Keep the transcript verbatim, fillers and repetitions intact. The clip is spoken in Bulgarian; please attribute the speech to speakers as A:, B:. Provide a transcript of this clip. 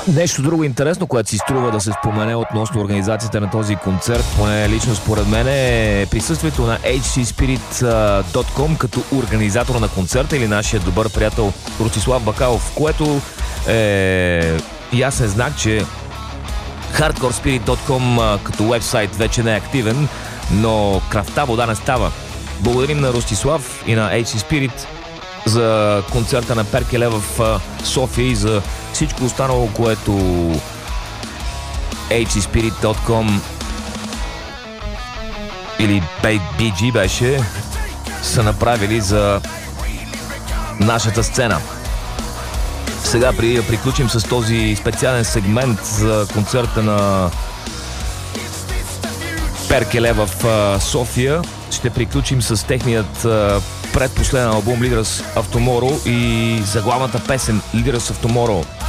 A: Нещо друго интересно, което си струва да се спомене относно организацията на този концерт, поне лично според мен, е присъствието на ейч си спирит точка ком като организатор на концерта или нашия добър приятел Ростислав Бакалов, което е ясен знак, че хардкор спирит точка ком като уебсайт вече не е активен, но кръвта вода не става. Благодарим на Ростислав и на ейч си Spirit за концерта на Перкеле в София и за всичко останало, което ейч си спирит точка ком или би джи беше, са направили за нашата сцена. Сега, преди да приключим с този специален сегмент за концерта на Перкеле в София, ще приключим с техният предпоследен албум Leaders of Tomorrow и заглавната песен Leaders of Tomorrow.